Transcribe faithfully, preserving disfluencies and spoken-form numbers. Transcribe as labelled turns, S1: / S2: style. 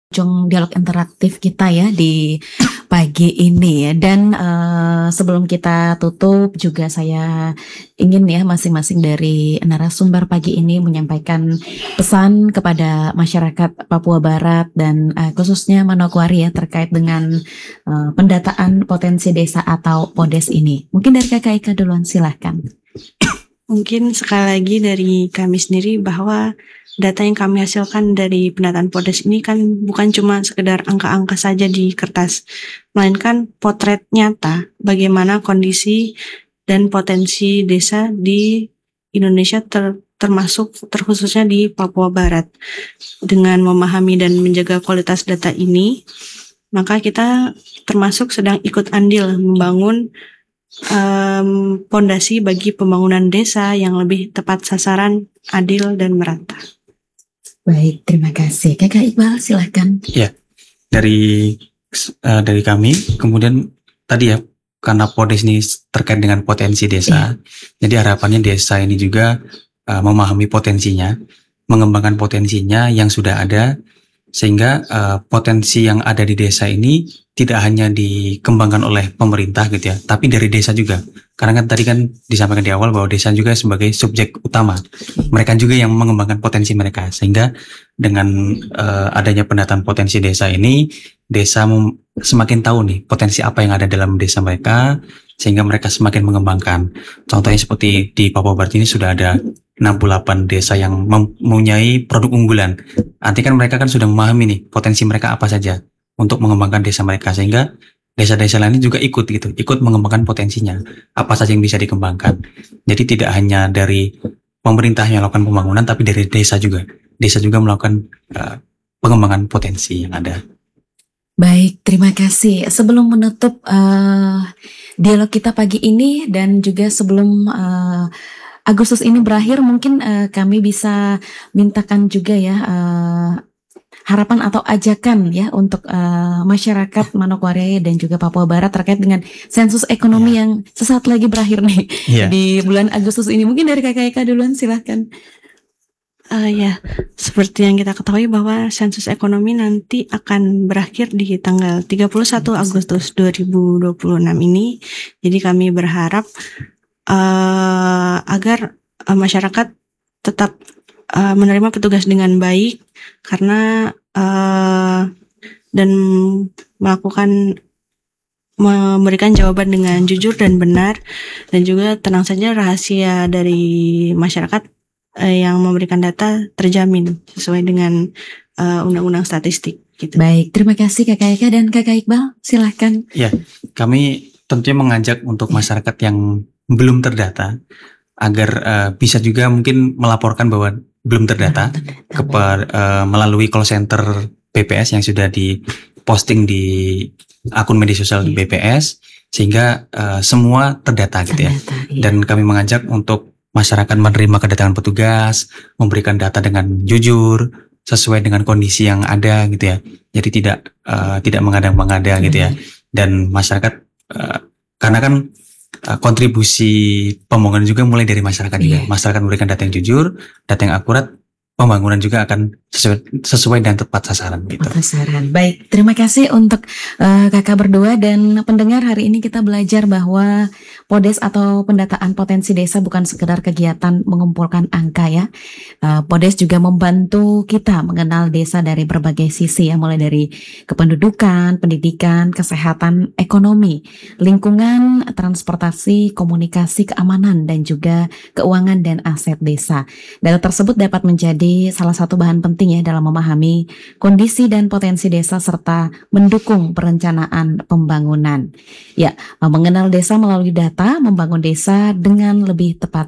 S1: Ujung dialog interaktif kita ya di pagi ini ya, dan uh, sebelum kita tutup juga saya ingin ya masing-masing dari narasumber pagi ini menyampaikan pesan kepada masyarakat Papua Barat dan uh, khususnya Manokwari ya terkait dengan uh, pendataan potensi desa atau PODES ini. Mungkin dari Kakak Ika duluan, silahkan.
S2: Mungkin sekali lagi dari kami sendiri bahwa data yang kami hasilkan dari pendataan PODES ini kan bukan cuma sekedar angka-angka saja di kertas, melainkan potret nyata bagaimana kondisi dan potensi desa di Indonesia ter, termasuk terkhususnya di Papua Barat. Dengan memahami dan menjaga kualitas data ini, maka kita termasuk sedang ikut andil membangun pondasi um, bagi pembangunan desa yang lebih tepat sasaran, adil dan merata.
S1: Baik, terima kasih. Kakak Iqbal, silahkan.
S3: Ya, dari uh, dari kami, kemudian tadi ya, karena PODES ini terkait dengan potensi desa, ya. Jadi harapannya desa ini juga uh, memahami potensinya, mengembangkan potensinya yang sudah ada, sehingga uh, potensi yang ada di desa ini tidak hanya dikembangkan oleh pemerintah gitu ya, tapi dari desa juga. Karena kan tadi kan disampaikan di awal bahwa desa juga sebagai subjek utama. Mereka juga yang mengembangkan potensi mereka. Sehingga dengan uh, adanya pendataan potensi desa ini, desa mem- semakin tahu nih potensi apa yang ada dalam desa mereka, sehingga mereka semakin mengembangkan. Contohnya seperti di Papua Barat ini sudah ada enam puluh delapan desa yang mempunyai produk unggulan. Nanti kan mereka kan sudah memahami nih potensi mereka apa saja untuk mengembangkan desa mereka, sehingga desa-desa lainnya juga ikut gitu, ikut mengembangkan potensinya, apa saja yang bisa dikembangkan. Jadi tidak hanya dari pemerintah yang melakukan pembangunan, tapi dari desa juga. Desa juga melakukan uh, pengembangan potensi yang ada.
S1: Baik, terima kasih. Sebelum menutup uh, dialog kita pagi ini dan juga sebelum uh, Agustus ini berakhir, mungkin uh, kami bisa mintakan juga ya uh, harapan atau ajakan ya untuk uh, masyarakat Manokwari dan juga Papua Barat terkait dengan sensus ekonomi yeah. yang sesaat lagi berakhir nih yeah. di bulan Agustus ini. Mungkin dari Kakak Eka duluan, silahkan.
S2: Uh, ya, seperti yang kita ketahui bahwa sensus ekonomi nanti akan berakhir di tanggal tiga puluh satu Agustus dua ribu dua puluh enam ini. Jadi kami berharap uh, agar uh, masyarakat tetap uh, menerima petugas dengan baik, karena uh, dan melakukan memberikan jawaban dengan jujur dan benar, dan juga tenang saja rahasia dari masyarakat uh, yang memberikan data terjamin sesuai dengan uh, undang-undang statistik gitu.
S1: Baik, terima kasih Kakak Eka dan Kakak Iqbal, silahkan.
S3: Ya, kami tentunya mengajak untuk masyarakat yang belum terdata agar uh, bisa juga mungkin melaporkan bahwa belum terdata ke uh, melalui call center B P S yang sudah diposting di akun media sosial B P S, sehingga uh, semua terdata gitu ya. Dan kami mengajak untuk masyarakat menerima kedatangan petugas, memberikan data dengan jujur sesuai dengan kondisi yang ada gitu ya. Jadi tidak uh, tidak mengada-mengada gitu ya. Dan masyarakat uh, karena kan uh, kontribusi pembangunan juga mulai dari masyarakat juga. Yeah. Masyarakat memberikan data yang jujur, data yang akurat, pembangunan juga akan sesuai, sesuai dan tepat sasaran gitu.
S1: Sasaran. Baik, terima kasih untuk uh, kakak berdua dan pendengar. Hari ini kita belajar bahwa PODES atau pendataan potensi desa bukan sekedar kegiatan mengumpulkan angka ya. Uh, PODES juga membantu kita mengenal desa dari berbagai sisi ya, mulai dari kependudukan, pendidikan, kesehatan, ekonomi, lingkungan, transportasi, komunikasi, keamanan, dan juga keuangan dan aset desa. Data tersebut dapat menjadi salah satu bahan penting ya dalam memahami kondisi dan potensi desa serta mendukung perencanaan pembangunan. Ya, mengenal desa melalui data, membangun desa dengan lebih tepat